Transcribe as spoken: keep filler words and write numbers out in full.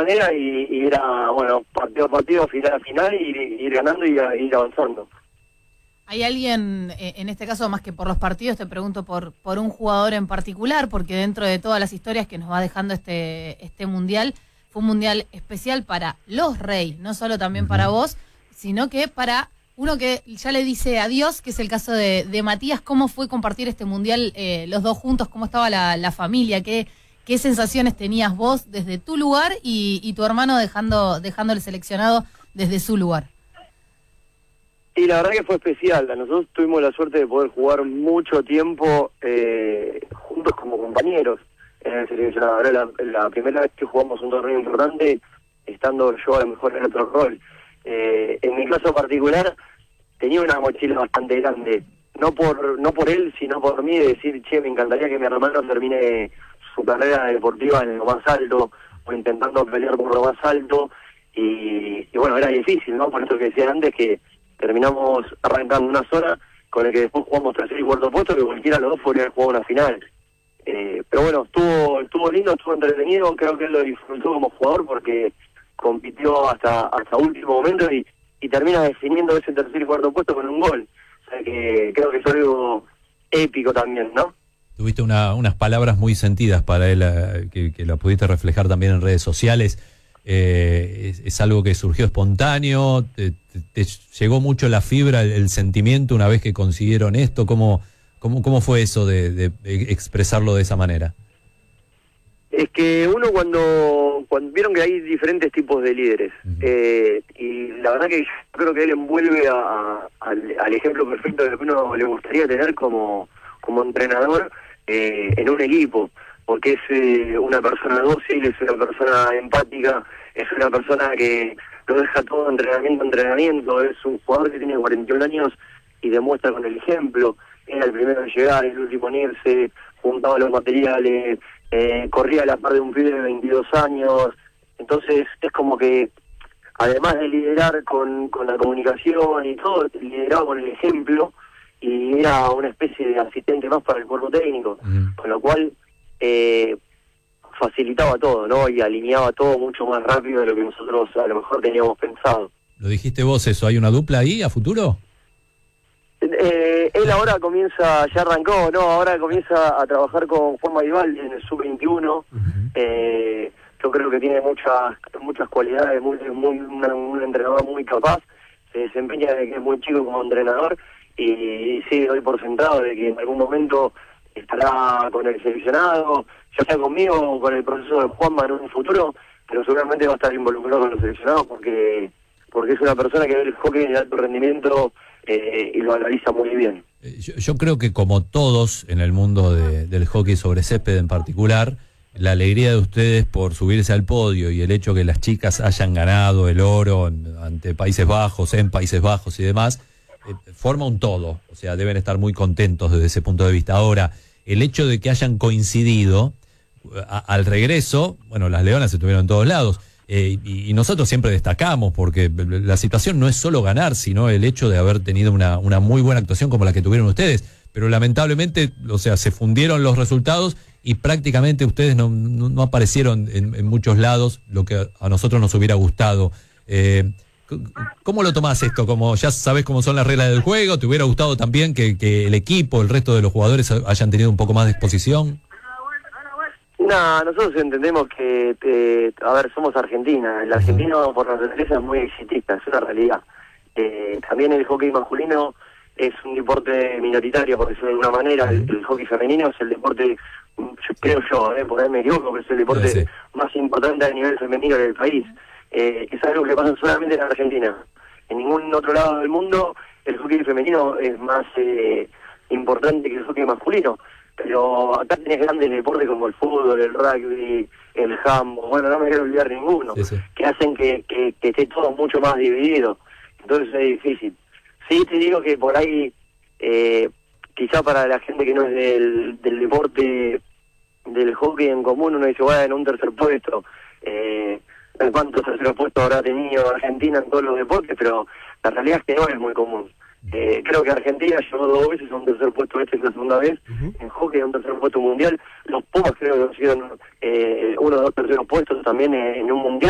manera y, y era, bueno, partido a partido, final a final, y ir ganando y a, ir avanzando. ¿Hay alguien, en este caso más que por los partidos, te pregunto por por un jugador en particular? Porque dentro de todas las historias que nos va dejando este este mundial, fue un mundial especial para los Rey, no solo también para vos, sino que para uno que ya le dice adiós, que es el caso de, de Matías. ¿Cómo fue compartir este mundial eh, los dos juntos? ¿Cómo estaba la, la familia? ¿Qué, ¿Qué sensaciones tenías vos desde tu lugar y, y tu hermano dejando dejando el seleccionado desde su lugar? Y la verdad que fue especial. Nosotros tuvimos la suerte de poder jugar mucho tiempo eh, juntos como compañeros en el seleccionado. Era la, la primera vez que jugamos un torneo importante, estando yo a lo mejor en otro rol. Eh, en mi caso particular, tenía una mochila bastante grande. No por no por él, sino por mí, de decir, che, me encantaría que mi hermano termine su carrera deportiva en lo más alto, o intentando pelear por lo más alto. Y, y bueno, era difícil, ¿no? Por eso que decía antes, que terminamos arrancando una zona con el que después jugamos tercer y cuarto puesto, que cualquiera de los dos podría haber jugado una final. Eh, pero bueno, estuvo estuvo lindo, estuvo entretenido. Creo que él lo disfrutó como jugador porque compitió hasta hasta último momento y, y termina definiendo ese tercer y cuarto puesto con un gol. O sea que creo que es algo épico también, ¿no? Tuviste una, unas palabras muy sentidas para él, eh, que, que la pudiste reflejar también en redes sociales. Eh, es, es algo que surgió espontáneo, te, te, te llegó mucho la fibra, el, el sentimiento una vez que consiguieron esto. ¿Cómo, cómo, cómo fue eso de, de expresarlo de esa manera? Es que uno cuando, cuando vieron que hay diferentes tipos de líderes, uh-huh. eh, y la verdad que yo creo que él envuelve a, a, al, al ejemplo perfecto de lo que uno le gustaría tener como, como entrenador eh, en un equipo. Porque es eh, una persona dócil, es una persona empática, es una persona que lo deja todo entrenamiento, entrenamiento, es un jugador que tiene cuarenta y un años y demuestra con el ejemplo. Era el primero en llegar, el último en irse, juntaba los materiales, eh, corría a la par de un pibe de veintidós años. Entonces es como que, además de liderar con, con la comunicación y todo, lideraba con el ejemplo y era una especie de asistente más para el cuerpo técnico, mm. con lo cual Eh, facilitaba todo, ¿no? Y alineaba todo mucho más rápido de lo que nosotros a lo mejor teníamos pensado. Lo dijiste vos eso, ¿hay una dupla ahí a futuro? Eh, él ahora comienza, ya arrancó, ¿no? Ahora comienza a trabajar con Juan Maivaldi en el sub veintiuno. Uh-huh. eh, yo creo que tiene muchas muchas cualidades, muy, muy una, un entrenador muy capaz, se desempeña desde que es muy chico como entrenador y, y sí, doy por sentado de que en algún momento estará con el seleccionado, ya sea conmigo o con el proceso de Juanma en un futuro, pero seguramente va a estar involucrado con los seleccionados porque porque es una persona que ve el hockey de alto rendimiento eh, y lo analiza muy bien. Yo, yo creo que como todos en el mundo de, del hockey sobre césped en particular, la alegría de ustedes por subirse al podio y el hecho que las chicas hayan ganado el oro en, ante Países Bajos, en Países Bajos y demás, Eh, forma un todo, o sea, deben estar muy contentos desde ese punto de vista. Ahora, el hecho de que hayan coincidido a, al regreso, bueno, las Leonas estuvieron en todos lados, eh, y, y nosotros siempre destacamos, porque la situación no es solo ganar, sino el hecho de haber tenido una, una muy buena actuación como la que tuvieron ustedes, pero lamentablemente, o sea, se fundieron los resultados y prácticamente ustedes no, no, no aparecieron en, en muchos lados, lo que a nosotros nos hubiera gustado. Eh, ¿Cómo lo tomás esto? Como ya sabés cómo son las reglas del juego, ¿te hubiera gustado también que, que el equipo, el resto de los jugadores hayan tenido un poco más de exposición? No, nosotros entendemos que, eh, a ver, somos Argentina. El argentino por naturaleza es muy exitista, es una realidad. Eh, también el hockey masculino es un deporte minoritario, por decirlo de alguna manera. El, el hockey femenino es el deporte, yo, creo yo, eh, por ahí me equivoco, pero es el deporte sí, sí. más importante a nivel femenino del país. Eh, es algo que pasa solamente en Argentina. En ningún otro lado del mundo el hockey femenino es más eh, importante que el hockey masculino. Pero acá tenés grandes deportes como el fútbol, el rugby, el handball, bueno, no me quiero olvidar ninguno, sí, sí. que hacen que, que, que esté todo mucho más dividido. Entonces es difícil. Sí, te digo que por ahí, eh, quizá para la gente que no es del, del deporte del hockey en común, uno dice, bueno, en un tercer puesto, eh, cuántos terceros puestos habrá tenido Argentina en todos los deportes, pero la realidad es que no es muy común. Eh, creo que Argentina llegó dos veces a un tercer puesto, esta es la segunda vez, uh-huh. en hockey a un tercer puesto mundial. Los Pumas creo que consiguieron eh, uno o dos terceros puestos también en un mundial.